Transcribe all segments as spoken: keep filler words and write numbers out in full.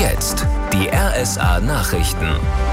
jetzt die R S A-Nachrichten.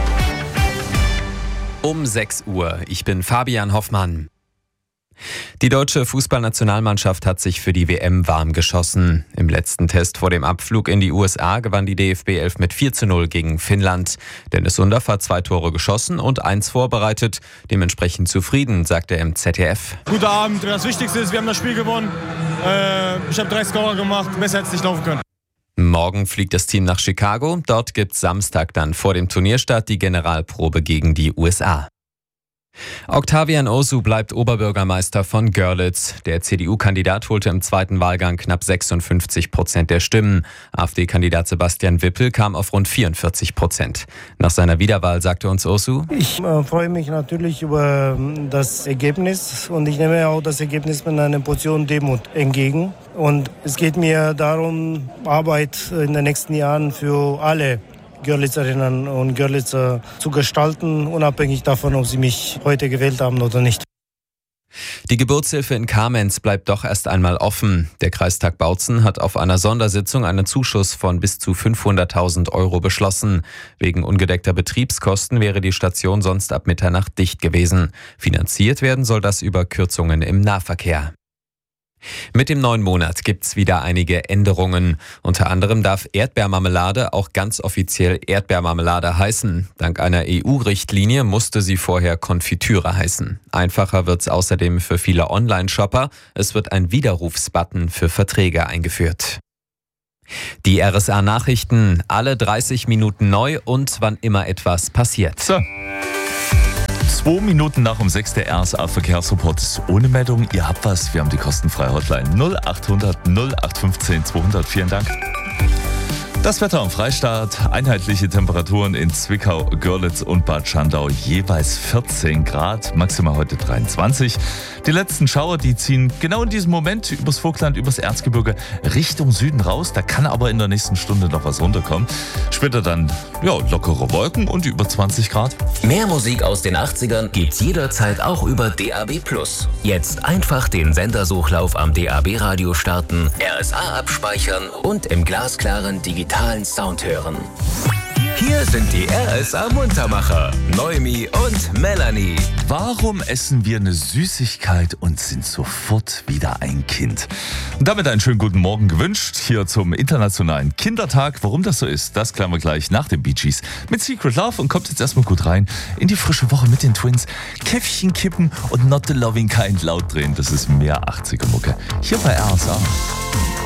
Um sechs Uhr. Ich bin Fabian Hoffmann. Die deutsche Fußballnationalmannschaft hat sich für die W M warm geschossen. Im letzten Test vor dem Abflug in die U S A gewann die D F B elf mit vier zu null gegen Finnland. Dennis Undaff hat zwei Tore geschossen und eins vorbereitet. Dementsprechend zufrieden, sagte er im Z D F. Guter Abend. Das Wichtigste ist, wir haben das Spiel gewonnen. Äh, ich habe drei Scorer gemacht. Besser hätte es nicht laufen können. Morgen fliegt das Team nach Chicago. Dort gibt's Samstag dann vor dem Turnierstart die Generalprobe gegen die U S A. Octavian Osu bleibt Oberbürgermeister von Görlitz. Der C D U-Kandidat holte im zweiten Wahlgang knapp sechsundfünfzig Prozent der Stimmen. AfD-Kandidat Sebastian Wippel kam auf rund vierundvierzig Prozent. Nach seiner Wiederwahl sagte uns Osu: Ich äh, freue mich natürlich über das Ergebnis und ich nehme auch das Ergebnis mit einer Portion Demut entgegen. Und es geht mir darum, Arbeit in den nächsten Jahren für alle Görlitzerinnen und Görlitzer zu gestalten, unabhängig davon, ob sie mich heute gewählt haben oder nicht. Die Geburtshilfe in Kamenz bleibt doch erst einmal offen. Der Kreistag Bautzen hat auf einer Sondersitzung einen Zuschuss von bis zu fünfhunderttausend Euro beschlossen. Wegen ungedeckter Betriebskosten wäre die Station sonst ab Mitternacht dicht gewesen. Finanziert werden soll das über Kürzungen im Nahverkehr. Mit dem neuen Monat gibt's wieder einige Änderungen. Unter anderem darf Erdbeermarmelade auch ganz offiziell Erdbeermarmelade heißen. Dank einer E U-Richtlinie musste sie vorher Konfitüre heißen. Einfacher wird's außerdem für viele Online-Shopper. Es wird ein Widerrufsbutton für Verträge eingeführt. Die R S A-Nachrichten, alle dreißig Minuten neu und wann immer etwas passiert. So. Zwei Minuten nach um sechs der R S A-Verkehrsreport ohne Meldung. Ihr habt was, wir haben die kostenfreie Hotline null achthundert null acht fünfzehn zweihundert. Vielen Dank. Das Wetter am Freistaat, einheitliche Temperaturen in Zwickau, Görlitz und Bad Schandau, jeweils vierzehn Grad, maximal heute dreiundzwanzig. Die letzten Schauer, die ziehen genau in diesem Moment übers Vogtland, übers Erzgebirge Richtung Süden raus. Da kann aber in der nächsten Stunde noch was runterkommen. Später dann ja, lockere Wolken und über zwanzig Grad. Mehr Musik aus den achtzigern gibt's jederzeit auch über D A B plus. Jetzt einfach den Sendersuchlauf am D A B-Radio starten, R S A abspeichern und im glasklaren digitalen Sound hören. Hier sind die R S A-Muntermacher, Noemi und Melanie. Warum essen wir eine Süßigkeit und sind sofort wieder ein Kind? Und damit einen schönen guten Morgen gewünscht, hier zum Internationalen Kindertag. Warum das so ist, das klären wir gleich nach den Bee Gees mit Secret Love und kommt jetzt erstmal gut rein in die frische Woche mit den Twins. Käffchen kippen und Not the Loving Kind laut drehen, das ist mehr achtziger Mucke. Hier bei R S A.